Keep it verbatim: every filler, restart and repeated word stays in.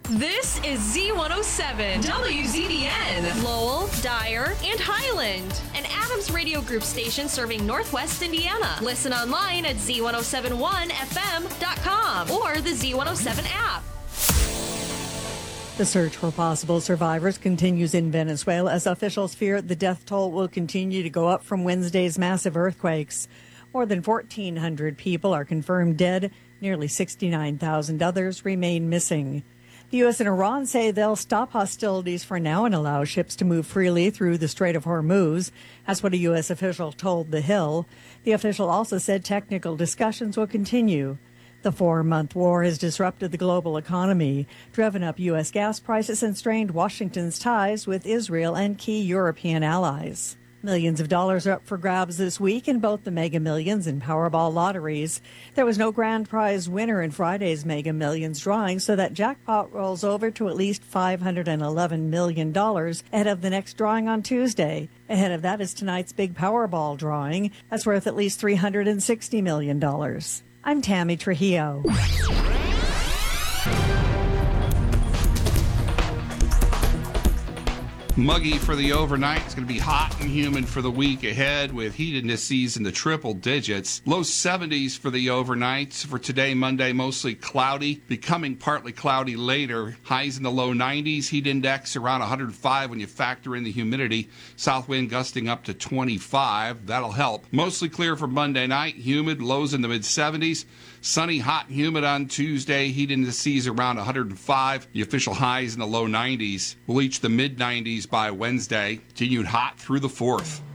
This is Z one oh seven, W Z D N, Lowell, Dyer, and Highland, an Adams Radio Group station serving Northwest Indiana. Listen online at Z one oh seven one F M dot com or the Z one oh seven app. The search for possible survivors continues in Venezuela as officials fear the death toll will continue to go up from Wednesday's massive earthquakes. More than fourteen hundred people are confirmed dead. Nearly sixty-nine thousand others remain missing. The U S and Iran say they'll stop hostilities for now and allow ships to move freely through the Strait of Hormuz. That's what a U S official told The Hill. The official also said technical discussions will continue. The four-month war has disrupted the global economy, driven up U S gas prices, and strained Washington's ties with Israel and key European allies. Millions of dollars are up for grabs this week in both the Mega Millions and Powerball lotteries. There was no grand prize winner in Friday's Mega Millions drawing, so that jackpot rolls over to at least five hundred eleven million dollars ahead of the next drawing on Tuesday. Ahead of that is tonight's big Powerball drawing. That's worth at least three hundred sixty million dollars. I'm Tammy Trujillo. Muggy for the overnight. It's going to be hot and humid for the week ahead with heat indices in the triple digits. Low seventies for the overnights. For today, Monday, mostly cloudy, becoming partly cloudy later. Highs in the low nineties. Heat index around one hundred five when you factor in the humidity. South wind gusting up to twenty-five. That'll help. Mostly clear for Monday night. Humid, lows in the mid seventies. Sunny, hot, and humid on Tuesday. Heat indices around one hundred five. The official highs in the low nineties. We'll reach the mid nineties by Wednesday. Continued hot through the fourth.